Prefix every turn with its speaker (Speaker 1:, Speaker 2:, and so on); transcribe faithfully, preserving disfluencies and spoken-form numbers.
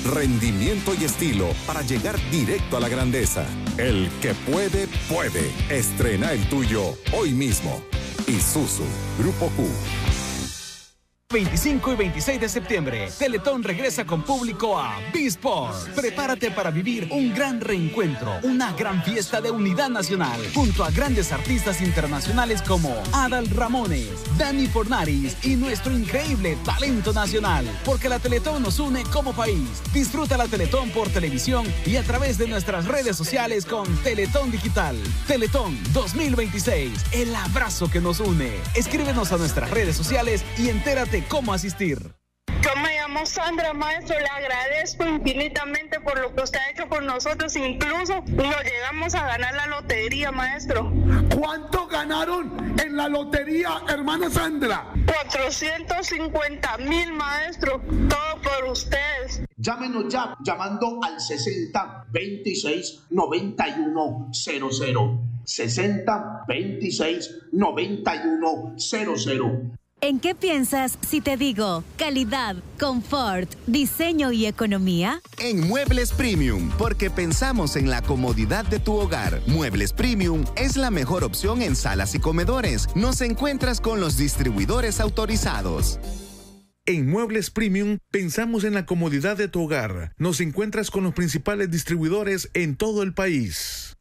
Speaker 1: rendimiento y estilo para llegar directo a la grandeza. El que puede, puede. Estrena el tuyo hoy mismo. Isuzu, Grupo Q.
Speaker 2: veinticinco y veintiséis de septiembre, Teletón regresa con público a B-Sport. Prepárate para vivir un gran reencuentro, una gran fiesta de unidad nacional, junto a grandes artistas internacionales como Adal Ramones, Dani Fornaris y nuestro increíble talento nacional. Porque la Teletón nos une como país. Disfruta la Teletón por televisión y a través de nuestras redes sociales con Teletón Digital. Teletón dos mil veintiséis, el abrazo que nos une. Escríbenos a nuestras redes sociales y entérate cómo asistir.
Speaker 3: Yo me llamo Sandra, maestro, le agradezco infinitamente por lo que usted ha hecho por nosotros, incluso nos llegamos a ganar la lotería, maestro.
Speaker 4: ¿Cuánto ganaron en la lotería, hermana Sandra?
Speaker 3: cuatrocientos cincuenta mil, maestro, todo por ustedes.
Speaker 5: Llámenos ya, llamando al sesenta veintiséis noventa y uno cero cero. sesenta veintiséis noventa y uno cero cero.
Speaker 6: ¿En qué piensas si te digo calidad, confort, diseño y economía?
Speaker 7: En Muebles Premium, porque pensamos en la comodidad de tu hogar. Muebles Premium es la mejor opción en salas y comedores. Nos encuentras con los distribuidores autorizados.
Speaker 8: En Muebles Premium pensamos en la comodidad de tu hogar. Nos encuentras con los principales distribuidores en todo el país.